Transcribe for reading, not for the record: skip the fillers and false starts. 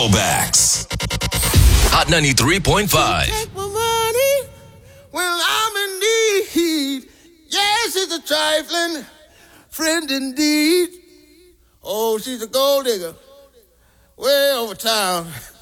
Throwbacks. Hot 93.5. Take my money when I'm in need. Yes, it's a trifling friend indeed. Oh, she's a gold digger way over town.